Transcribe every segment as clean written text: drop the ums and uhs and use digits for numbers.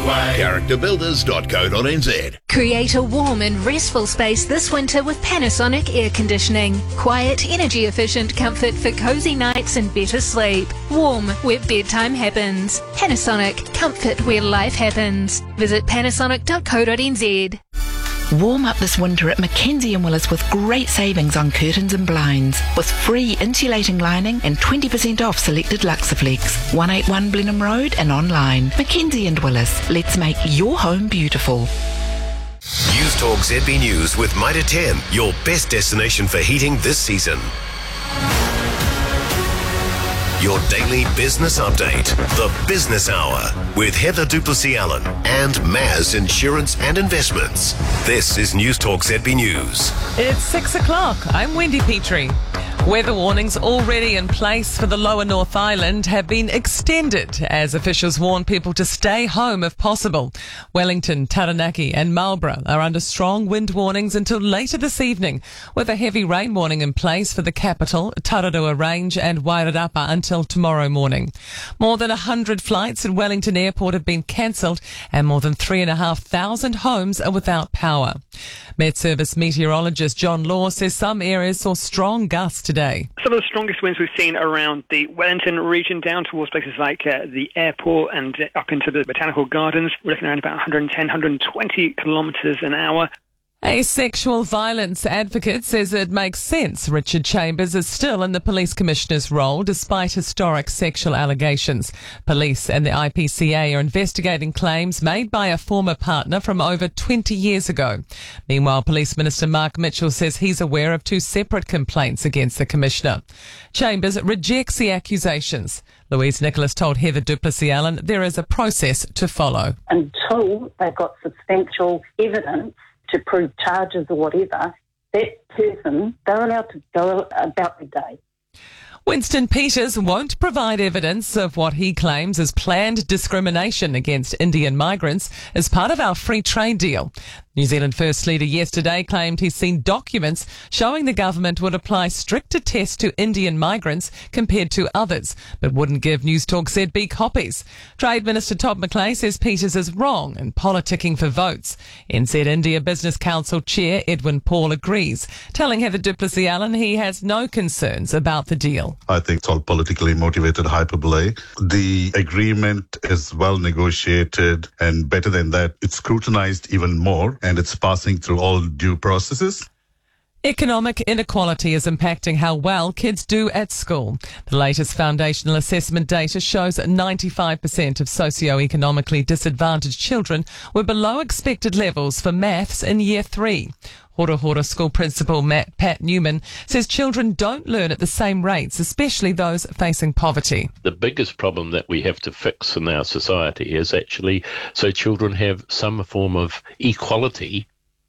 Characterbuilders.co.nz. Create a warm and restful space this winter with Panasonic air conditioning. Quiet, energy efficient comfort for cozy nights and better sleep. Warm where bedtime happens. Panasonic, comfort where life happens. Visit panasonic.co.nz. Warm up this winter at Mackenzie & Willis with great savings on curtains and blinds, with free insulating lining and 20% off selected Luxaflex. 181 Blenheim Road and online. Mackenzie & Willis. Let's make your home beautiful. News Talk ZB News with Mitre 10, your best destination for heating this season. Your daily business update, the Business Hour, with Heather Duplessis-Allen and Maz Insurance and Investments. This is News Talk ZB News. It's 6 o'clock. I'm Wendy Petrie. Weather warnings already in place for the lower North Island have been extended as officials warn people to stay home if possible. Wellington, Taranaki and Marlborough are under strong wind warnings until later this evening, with a heavy rain warning in place for the capital, Tararua Range and Wairarapa until tomorrow morning. More than 100 flights at Wellington Airport have been cancelled and more than 3,500 homes are without power. Met Service meteorologist John Law says some areas saw strong gusts today. Some of the strongest winds we've seen around the Wellington region down towards places like the airport and up into the botanical gardens. We're looking around about 110, 120 kilometres an hour. A sexual violence advocate says it makes sense Richard Chambers is still in the police commissioner's role despite historic sexual allegations. Police and the IPCA are investigating claims made by a former partner from over 20 years ago. Meanwhile, Police Minister Mark Mitchell says he's aware of 2 separate complaints against the commissioner. Chambers rejects the accusations. Louise Nicholas told Heather Duplessis-Allen there is a process to follow. Until they've got substantial evidence to prove charges or whatever, that person, they're allowed to go about their day. Winston Peters won't provide evidence of what he claims is planned discrimination against Indian migrants as part of our free trade deal. New Zealand First Leader yesterday claimed he's seen documents showing the government would apply stricter tests to Indian migrants compared to others, but wouldn't give News Talk ZB copies. Trade Minister Todd McClay says Peters is wrong and politicking for votes. NZ India Business Council Chair Edwin Paul agrees, telling Heather Duplessis-Allen he has no concerns about the deal. I think it's all politically motivated hyperbole. The agreement is well negotiated, and better than that, it's scrutinized even more, and it's passing through all due processes. Economic inequality is impacting how well kids do at school. The latest foundational assessment data shows that 95% of socio-economically disadvantaged children were below expected levels for maths in Year 3. Hora Hora School Principal Pat Newman says children don't learn at the same rates, especially those facing poverty. The biggest problem that we have to fix in our society is actually so children have some form of equality.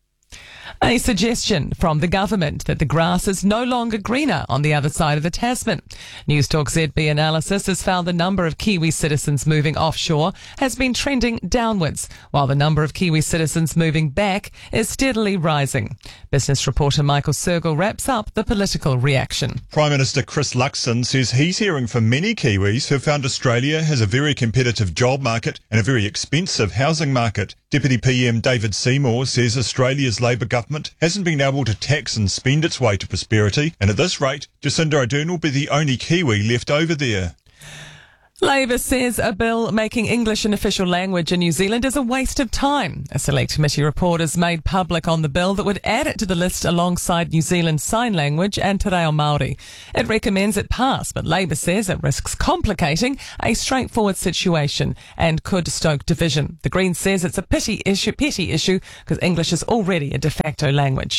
A suggestion from the government that the grass is no longer greener on the other side of the Tasman. News Talk ZB analysis has found the number of Kiwi citizens moving offshore has been trending downwards, while the number of Kiwi citizens moving back is steadily rising. Business reporter Michael Sergel wraps up the political reaction. Prime Minister Chris Luxon says he's hearing from many Kiwis who found Australia has a very competitive job market and a very expensive housing market. Deputy PM David Seymour says Australia's Labor government hasn't been able to tax and spend its way to prosperity, and at this rate, Jacinda Ardern will be the only Kiwi left over there. Labor says a bill making English an official language in New Zealand is a waste of time. A select committee report is made public on the bill that would add it to the list alongside New Zealand Sign Language and Te Reo Māori. It recommends it pass, but Labor says it risks complicating a straightforward situation and could stoke division. The Greens says it's a petty issue because English is already a de facto language.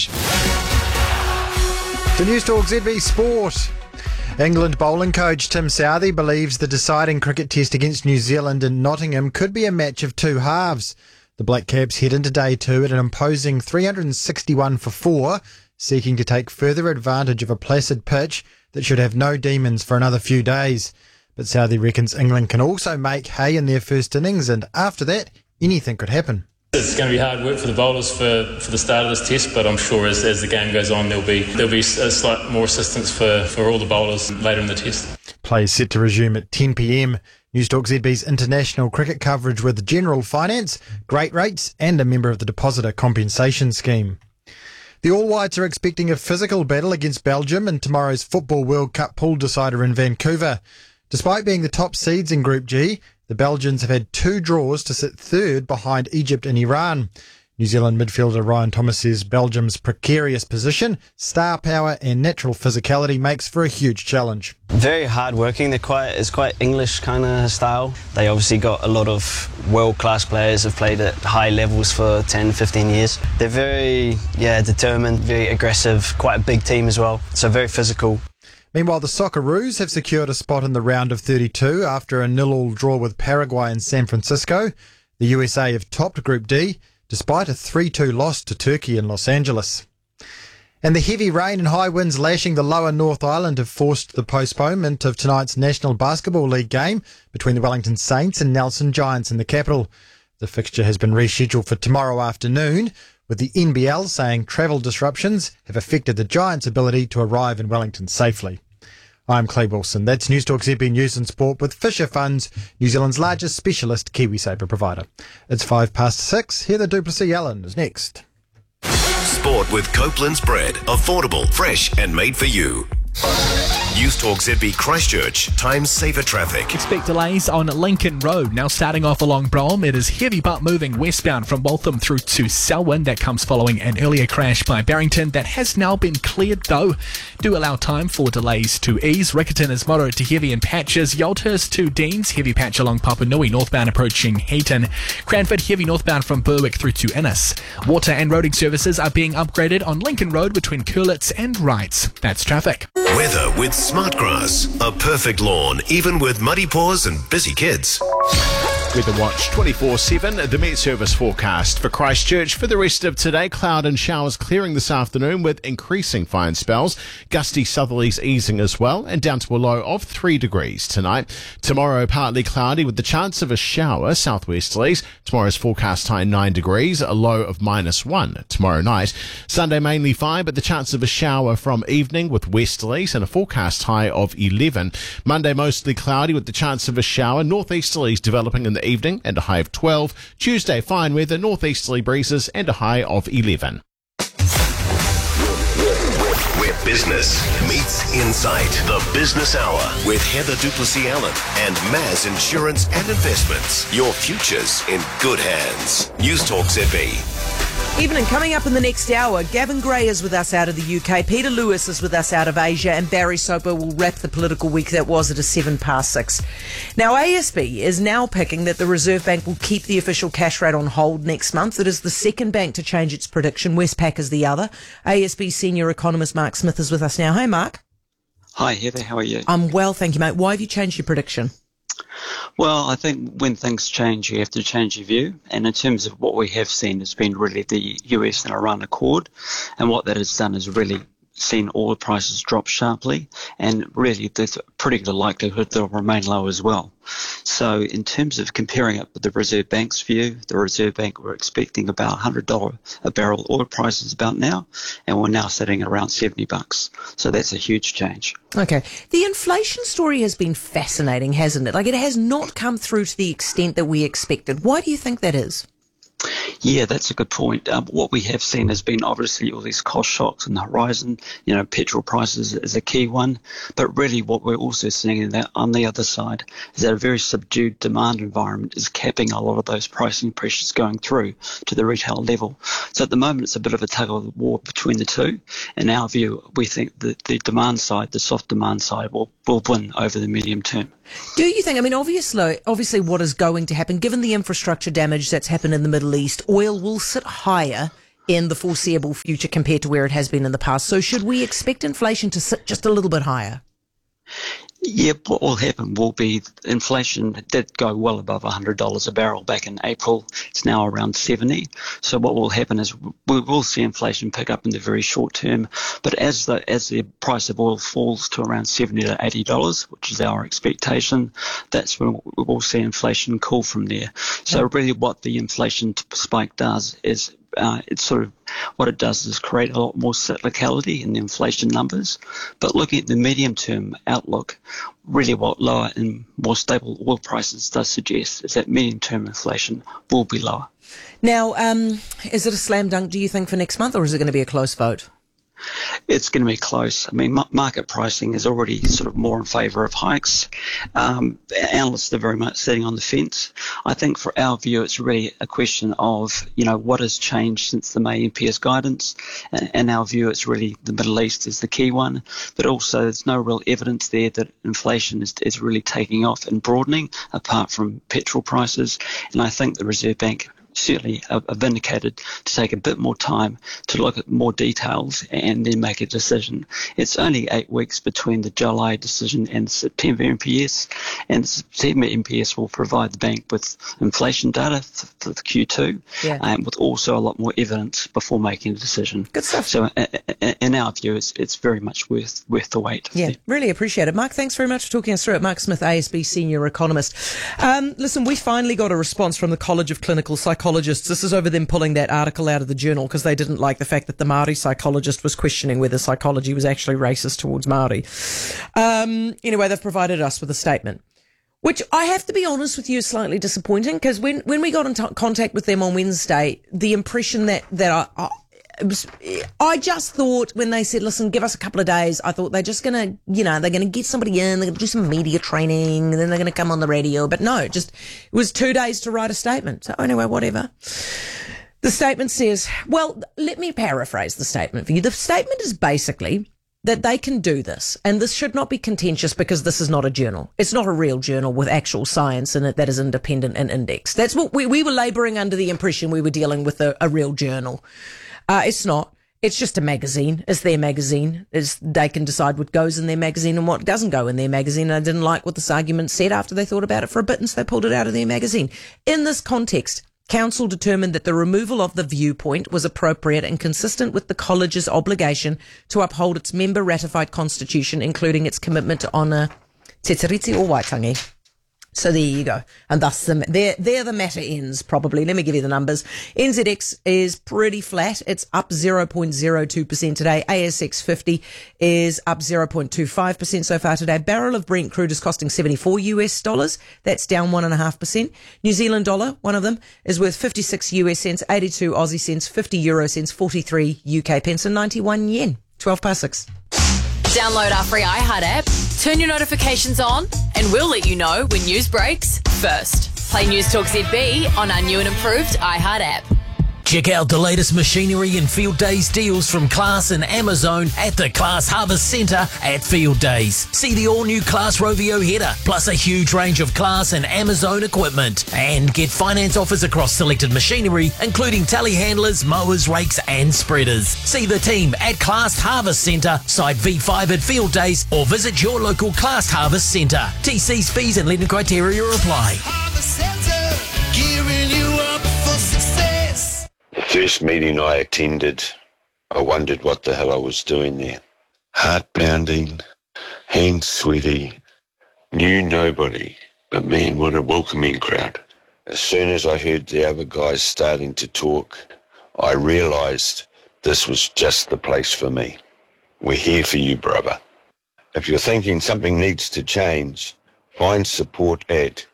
To News Talk ZB Sport. England bowling coach Tim Southee believes the deciding cricket test against New Zealand in Nottingham could be a match of 2 halves. The Black Caps head into day 2 at an imposing 361 for 4, seeking to take further advantage of a placid pitch that should have no demons for another few days. But Southee reckons England can also make hay in their first innings, and after that, anything could happen. It's going to be hard work for the bowlers for the start of this test, but I'm sure as the game goes on there'll be a slight more assistance for all the bowlers later in the test. Play is set to resume at 10 p.m. Newstalk ZB's international cricket coverage with general finance, great rates and a member of the Depositor Compensation Scheme. The All Whites are expecting a physical battle against Belgium in tomorrow's Football World Cup pool decider in Vancouver. Despite being the top seeds in Group G, the Belgians have had 2 draws to sit third behind Egypt and Iran. New Zealand midfielder Ryan Thomas says Belgium's precarious position, star power and natural physicality makes for a huge challenge. Very hard working. It's quite English kind of style. They obviously got a lot of world-class players who've played at high levels for 10, 15 years. They're very determined, very aggressive, quite a big team as well, so very physical. Meanwhile, the Socceroos have secured a spot in the round of 32 after a 0-0 draw with Paraguay in San Francisco. The USA have topped Group D, despite a 3-2 loss to Turkey in Los Angeles. And the heavy rain and high winds lashing the lower North Island have forced the postponement of tonight's National Basketball League game between the Wellington Saints and Nelson Giants in the capital. The fixture has been rescheduled for tomorrow afternoon, with the NBL saying travel disruptions have affected the Giants' ability to arrive in Wellington safely. I'm Clay Wilson. That's Newstalk ZB News and Sport with Fisher Funds, New Zealand's largest specialist KiwiSaver provider. It's 6:05. Heather Duplessis Allen is next. Sport with Copeland's Bread. Affordable, fresh and made for you. Newstalk ZB Christchurch. Times saver traffic. Expect delays on Lincoln Road. Now starting off along Brougham, it is heavy but moving westbound from Waltham through to Selwyn. That comes following an earlier crash by Barrington that has now been cleared though. Do allow time for delays to ease. Riccarton is moderate to heavy in patches. Yaldhurst to Deans, heavy patch along Papanui northbound approaching Heaton. Cranford heavy northbound from Berwick through to Innes. Water and roading services are being upgraded on Lincoln Road between Curlitz and Wrights. That's traffic. Weather with Smartgrass. A perfect lawn, even with muddy paws and busy kids. Weather Watch 24/7, the Met Service forecast for Christchurch for the rest of today. Cloud and showers clearing this afternoon with increasing fine spells. Gusty southerlies easing as well and down to a low of 3 degrees tonight. Tomorrow partly cloudy with the chance of a shower, southwesterlies. Tomorrow's forecast high 9 degrees, a low of -1 tomorrow night. Sunday mainly fine but the chance of a shower from evening with westerlies and a forecast high of 11. Monday mostly cloudy with the chance of a shower, northeasterlies developing in the evening and a high of 12. Tuesday fine weather, northeasterly breezes and a high of 11. Where business meets insight. The Business Hour with Heather Duplessis Allen and Maz Insurance and Investments. Your future's in good hands. Newstalk ZB. Evening, coming up in the next hour, Gavin Gray is with us out of the UK, Peter Lewis is with us out of Asia, and Barry Soper will wrap the political week that was at 6:07. Now, ASB is now picking that the Reserve Bank will keep the official cash rate on hold next month. It is the second bank to change its prediction. Westpac is the other. ASB senior economist Mark Smith is with us now. Hi, Mark. Hi, Heather. How are you? I'm well, thank you, mate. Why have you changed your prediction? Well, I think when things change, you have to change your view. And in terms of what we have seen, it's been really the US and Iran accord. And what that has done is really seen oil prices drop sharply. And really, there's a pretty good likelihood they'll remain low as well. So in terms of comparing it with the Reserve Bank's view, the Reserve Bank were expecting about $100 a barrel oil prices about now, and we're now sitting at around $70. So that's a huge change. Okay. The inflation story has been fascinating, hasn't it? Like, it has not come through to the extent that we expected. Why do you think that is? Yeah, that's a good point. What we have seen has been obviously all these cost shocks on the horizon. You know, petrol prices is a key one. But really what we're also seeing in that on the other side is that a very subdued demand environment is capping a lot of those pricing pressures going through to the retail level. So at the moment, it's a bit of a tug of war between the two. In our view, we think that the demand side, the soft demand side, will win over the medium term. Do you think, I mean, obviously what is going to happen, given the infrastructure damage that's happened in the Middle East, oil will sit higher in the foreseeable future compared to where it has been in the past. So should we expect inflation to sit just a little bit higher? Yeah, what will happen will be inflation did go well above $100 a barrel back in April. It's now around 70. So what will happen is we will see inflation pick up in the very short term. But as the price of oil falls to around $70 to $80, which is our expectation, that's when we will see inflation cool from there. So really what the inflation spike does is it's sort of what it does is create a lot more cyclicality in the inflation numbers. But looking at the medium-term outlook, really what lower and more stable oil prices does suggest is that medium-term inflation will be lower. Now, is it a slam dunk, do you think, for next month, or is it going to be a close vote? It's going to be close. I mean, market pricing is already sort of more in favour of hikes. Analysts are very much sitting on the fence. I think for our view, it's really a question of, what has changed since the May MPS guidance. In our view, it's really the Middle East is the key one. But also, there's no real evidence there that inflation is really taking off and broadening, apart from petrol prices. And I think the Reserve Bank certainly have indicated to take a bit more time to look at more details and then make a decision. It's only 8 weeks between the July decision and the September MPS, and the September MPS will provide the bank with inflation data for the Q2, and with also a lot more evidence before making a decision. Good stuff. So in our view, it's very much worth the wait. Yeah, really appreciate it. Mark, thanks very much for talking us through it. Mark Smith, ASB Senior Economist. Listen, we finally got a response from the College of Clinical Psychologists. This is over them pulling that article out of the Journal because they didn't like the fact that the Māori psychologist was questioning whether psychology was actually racist towards Māori. Anyway, they've provided us with a statement, which I have to be honest with you is slightly disappointing, because when we got in contact with them on Wednesday, the impression that I just thought when they said, listen, give us a couple of days, I thought they're just going to, they're going to get somebody in, they're going to do some media training, and then they're going to come on the radio. But no, it was 2 days to write a statement. So anyway, whatever. The statement says, well, let me paraphrase the statement for you. The statement is basically that they can do this, and this should not be contentious because this is not a journal. It's not a real journal with actual science in it that is independent and indexed. That's what we were labouring under the impression we were dealing with a real journal. It's not. It's just a magazine. It's their magazine. They can decide what goes in their magazine and what doesn't go in their magazine. I didn't like what this argument said after they thought about it for a bit, and so they pulled it out of their magazine. In this context, Council determined that the removal of the viewpoint was appropriate and consistent with the college's obligation to uphold its member-ratified constitution, including its commitment to honour Te Tiriti o Waitangi. So there you go. And thus there the matter ends, probably. Let me give you the numbers. NZX is pretty flat. It's up 0.02% today. ASX 50 is up 0.25% so far today. A barrel of Brent crude is costing $74. That's down 1.5%. New Zealand dollar, one of them, is worth 56 US cents, 82 Aussie cents, 50 euro cents, 43 UK pence, and 91 yen. 6:12. Download our free iHeart app, turn your notifications on, and we'll let you know when news breaks first. Play News Talk ZB on our new and improved iHeart app. Check out the latest machinery and Field Days deals from Class and Amazon at the Class Harvest Centre at Field Days. See the all-new Class Rovio header, plus a huge range of Class and Amazon equipment. And get finance offers across selected machinery, including telehandlers, mowers, rakes and spreaders. See the team at Class Harvest Centre, site V5 at Field Days, or visit your local Class Harvest Centre. TC's fees and lending criteria apply. Harvest Centre, gearing you up for success. The first meeting I attended, I wondered what the hell I was doing there. Heart pounding, hands sweaty, knew nobody, but man, what a welcoming crowd. As soon as I heard the other guys starting to talk, I realised this was just the place for me. We're here for you, brother. If you're thinking something needs to change, find support at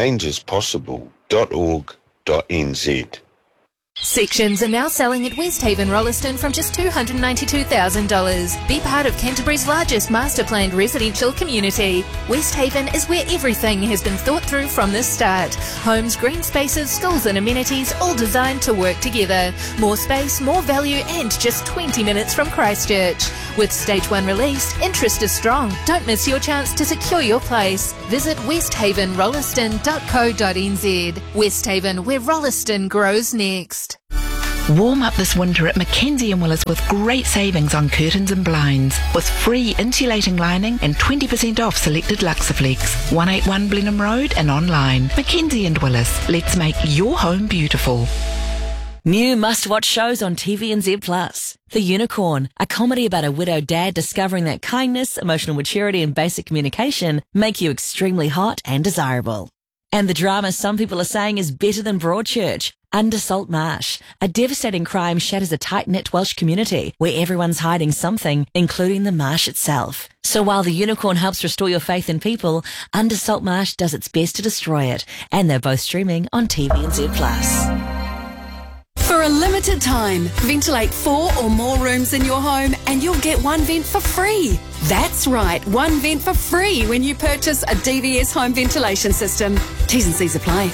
changeispossible.org.nz. Sections are now selling at Westhaven Rolleston from just $292,000. Be part of Canterbury's largest master-planned residential community. Westhaven is where everything has been thought through from the start. Homes, green spaces, schools and amenities, all designed to work together. More space, more value and just 20 minutes from Christchurch. With Stage 1 released, interest is strong. Don't miss your chance to secure your place. Visit westhavenrolleston.co.nz. Westhaven, where Rolleston grows next. Warm up this winter at Mackenzie & Willis with great savings on curtains and blinds, with free insulating lining and 20% off selected Luxaflex. 181 Blenheim Road and online. Mackenzie & Willis. Let's make your home beautiful. New must-watch shows on TVNZ+. The Unicorn, a comedy about a widowed dad discovering that kindness, emotional maturity and basic communication make you extremely hot and desirable. And the drama some people are saying is better than Broadchurch. Under Salt Marsh. A devastating crime shatters a tight-knit Welsh community where everyone's hiding something, including the marsh itself. So while the Unicorn helps restore your faith in people, Under Salt Marsh does its best to destroy it. And they're both streaming on TVNZ+. For a limited time, ventilate 4 or more rooms in your home and you'll get one vent for free. That's right, one vent for free when you purchase a DVS home ventilation system. T's and C's apply.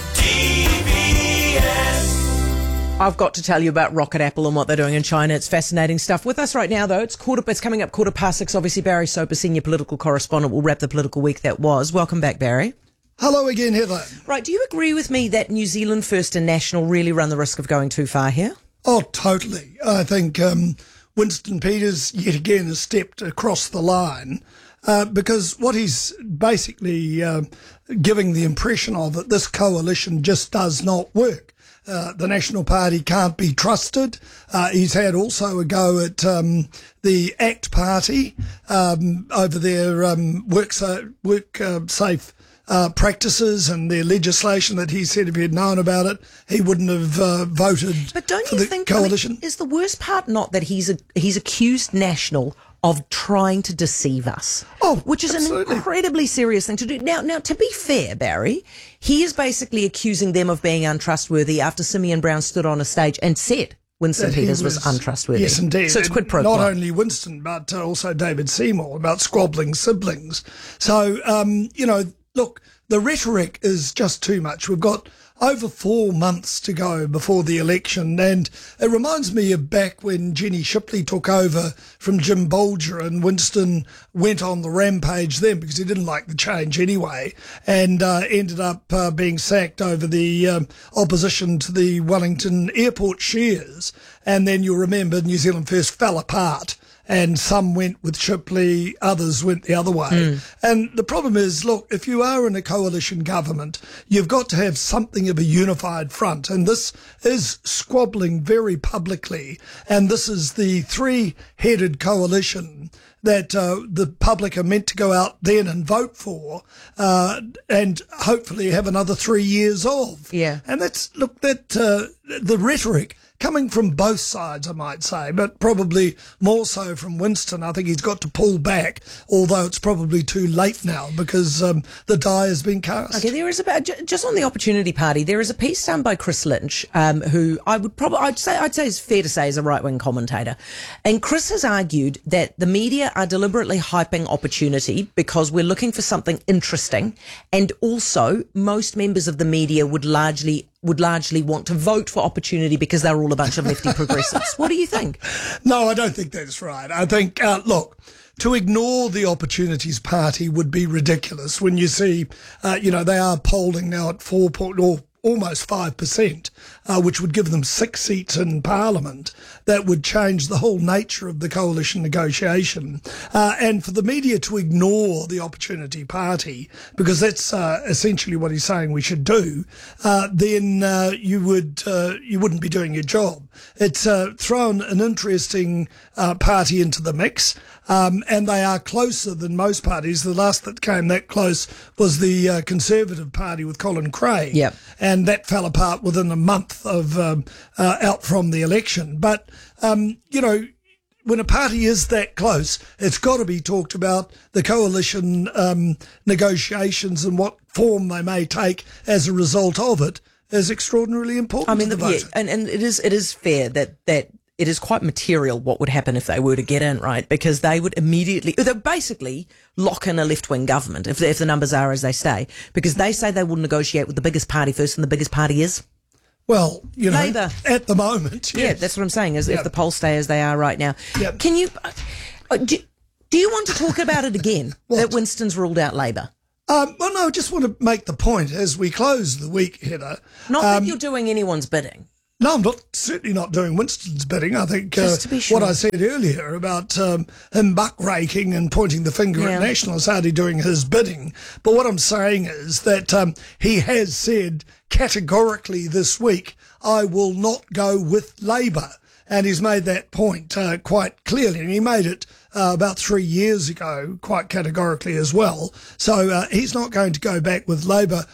I've got to tell you about Rocket Apple and what they're doing in China. It's fascinating stuff. With us right now, though, it's coming up 6:15. Obviously, Barry Soper, senior political correspondent, will wrap the political week that was. Welcome back, Barry. Hello again, Heather. Right, do you agree with me that New Zealand First and National really run the risk of going too far here? Oh, totally. I think Winston Peters, yet again, has stepped across the line because what he's basically giving the impression of that this coalition just does not work. The National Party can't be trusted. He's had also a go at the ACT Party over their work safe practices and their legislation that he said if he had known about it, he wouldn't have voted but don't for you the think, coalition. I mean, is the worst part not that he's accused National of trying to deceive us? Oh, which is absolutely. an incredibly serious thing to do. Now, to be fair, Barry, he is basically accusing them of being untrustworthy after Simeon Brown stood on a stage and said Winston That he Peters was untrustworthy. Yes, indeed. So it's quid pro Not quo. only Winston, but also David Seymour about squabbling siblings. So, look, the rhetoric is just too much. We've got over 4 months to go before the election, and it reminds me of back when Jenny Shipley took over from Jim Bolger and Winston went on the rampage then because he didn't like the change anyway, and ended up being sacked over the opposition to the Wellington Airport shares. And then you'll remember New Zealand First fell apart. And some went with Shipley, others went the other way. And the problem is, look, if you are in a coalition government, you've got to have something of a unified front. And this is squabbling very publicly. And this is the three-headed coalition that the public are meant to go out then and vote for and hopefully have another 3 years of. Yeah. And the rhetoric coming from both sides, I might say, but probably more so from Winston. I think he's got to pull back, although it's probably too late now because the die has been cast. Okay, there is just on the Opportunity Party, there is a piece done by Chris Lynch, who I'd say is fair to say is a right-wing commentator. And Chris has argued that the media are deliberately hyping Opportunity because we're looking for something interesting, and also most members of the media would largely want to vote for Opportunity because they're all a bunch of lefty progressives. What do you think? No, I don't think that's right. I think, look, to ignore the Opportunities Party would be ridiculous when you see, they are polling now at almost 5%, which would give them 6 seats in Parliament. That would change the whole nature of the coalition negotiation. And for the media to ignore the Opportunity Party, because that's essentially what he's saying we should do, then you wouldn't be doing your job. It's thrown an interesting party into the mix. And they are closer than most parties. The last that came that close was the Conservative Party with Colin Craig. Yep. And that fell apart within a month of out from the election. But, when a party is that close, it's got to be talked about, the coalition negotiations and what form they may take as a result of it is extraordinarily important to the voter. And it is fair that it is quite material what would happen if they were to get in, right? Because they would they'd basically lock in a left-wing government if the numbers are as they say, because they say they will negotiate with the biggest party first, and the biggest party is? Well, Labour. At the moment. Yes. Yeah, that's what I'm saying, is if the polls stay as they are right now. Yep. Can you, do you want to talk about it again, that Winston's ruled out Labour? Well, no, I just want to make the point as we close the week, Heather. Not that you're doing anyone's bidding. No, I'm certainly not doing Winston's bidding. I think Just to be sure. what I said earlier about him buck-raking and pointing the finger at National is hardly doing his bidding. But what I'm saying is that he has said categorically this week, I will not go with Labour. And he's made that point quite clearly. And he made it about 3 years ago quite categorically as well. So he's not going to go back with Labour.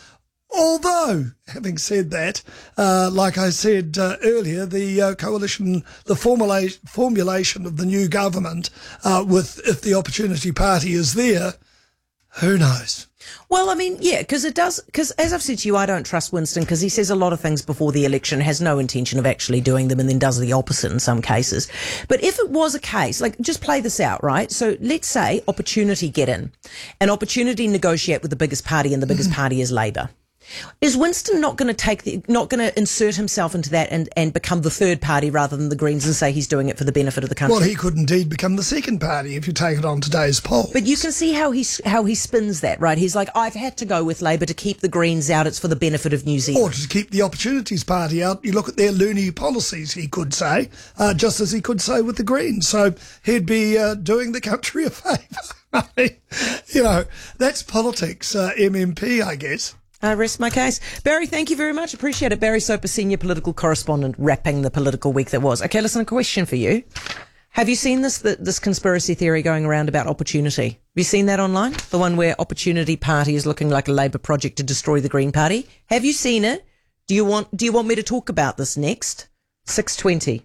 Although, having said that, like I said earlier, the coalition, the formulation of the new government, if the Opportunity Party is there, who knows? Well, I mean, yeah, because as I've said to you, I don't trust Winston because he says a lot of things before the election, has no intention of actually doing them, and then does the opposite in some cases. But if it was a case, like, just play this out, right? So let's say Opportunity get in, and Opportunity negotiate with the biggest party, and the biggest party is Labour. Is Winston not going to insert himself into that and become the third party rather than the Greens and say he's doing it for the benefit of the country? Well, he could indeed become the second party if you take it on today's poll. But you can see how he spins that, right? He's like, I've had to go with Labour to keep the Greens out. It's for the benefit of New Zealand. Or to keep the Opportunities Party out. You look at their loony policies, he could say, just as he could say with the Greens. So he'd be doing the country a favour. You know, that's politics, MMP, I guess. I rest my case. Barry, thank you very much. Appreciate it. Barry Soper, senior political correspondent, wrapping the political week that was. Okay, listen, a question for you. Have you seen this conspiracy theory going around about Opportunity? Have you seen that online? The one where Opportunity Party is looking like a Labour project to destroy the Green Party? Have you seen it? Do you want me to talk about this next? 6:20.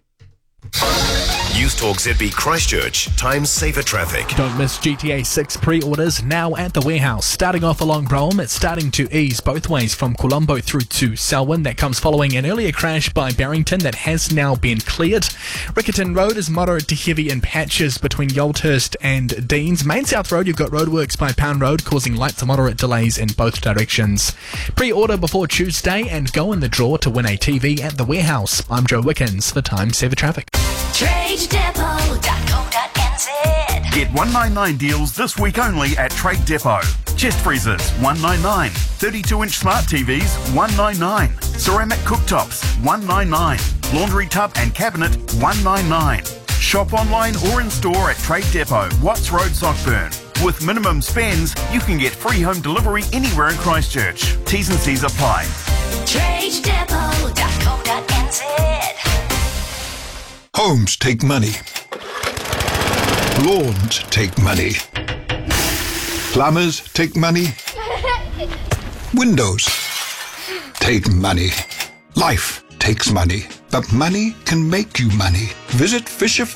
News Talk ZB Christchurch, time saver traffic. Don't miss GTA 6 pre-orders now at the warehouse. Starting off along Brougham, it's starting to ease both ways from Colombo through to Selwyn. That comes following an earlier crash by Barrington that has now been cleared. Riccarton Road is moderate to heavy in patches between Yoldhurst and Deans. Main South Road, you've got roadworks by Pound Road causing light to moderate delays in both directions. Pre-order before Tuesday and go in the draw to win a TV at the warehouse. I'm Joe Wickens for Time Saver Traffic. TradeDepot.co.nz. Get 199 deals this week only at Trade Depot. Chest freezers, $199. 32-inch smart TVs, $199. Ceramic cooktops, $199. Laundry tub and cabinet, $199. Shop online or in store at Trade Depot, Watts Road, Sockburn. With minimum spends, you can get free home delivery anywhere in Christchurch. T's and C's apply. TradeDepot.co.nz. Homes take money. Lawns take money. Plumbers take money. Windows take money. Life takes money. But money can make you money. Visit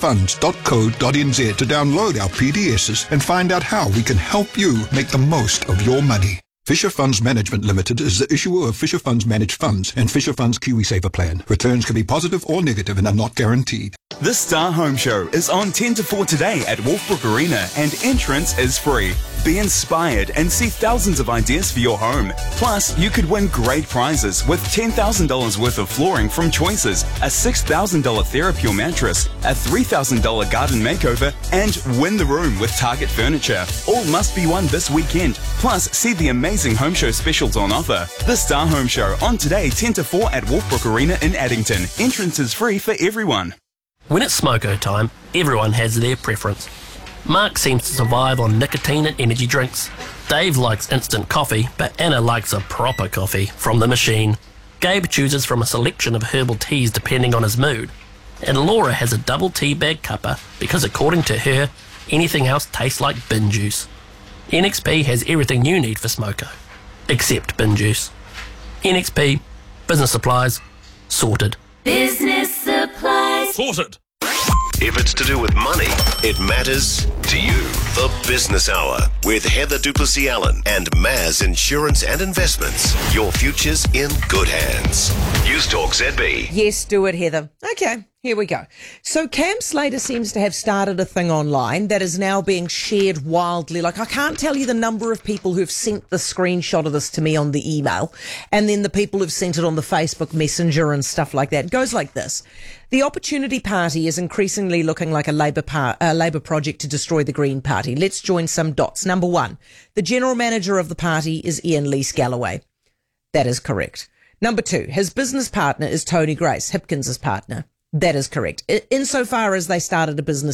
fisherfunds.co.nz to download our PDSs and find out how we can help you make the most of your money. Fisher Funds Management Limited is the issuer of Fisher Funds Managed Funds and Fisher Funds KiwiSaver Plan. Returns can be positive or negative and are not guaranteed. The Star Home Show is on 10 to 4 today at Wolfbrook Arena and entrance is free. Be inspired and see thousands of ideas for your home. Plus, you could win great prizes with $10,000 worth of flooring from Choices, a $6,000 Therapure mattress, a $3,000 garden makeover, and win the room with Target Furniture. All must be won this weekend. Plus, see the amazing home show specials on offer. The Star Home Show on today 10 to 4 at Wolfbrook Arena in Addington. Entrance is free for everyone. When it's smoko time, everyone has their preference. Mark seems to survive on nicotine and energy drinks. Dave likes instant coffee, but Anna likes a proper coffee from the machine. Gabe chooses from a selection of herbal teas depending on his mood. And Laura has a double tea bag cuppa because according to her, anything else tastes like bin juice. NXP has everything you need for smoko, except bin juice. NXP, business supplies, sorted. Business supplies. Sorted. If it's to do with money, it matters to you. The Business Hour with Heather Duplessis Allen and Maz Insurance and Investments. Your future's in good hands. News Talk ZB. Yes, do it, Heather. Okay, here we go. So Cam Slater seems to have started a thing online that is now being shared wildly. Like, I can't tell you the number of people who've sent the screenshot of this to me on the email, and then the people who've sent it on the Facebook Messenger and stuff like that. It goes like this. The Opportunity Party is increasingly looking like a Labour project to destroy the Green Party. Let's join some dots. Number one, the general manager of the party is Ian Leese-Galloway. That is correct. Number two, his business partner is Tony Grace, Hipkins' partner. That is correct. Insofar as they started a business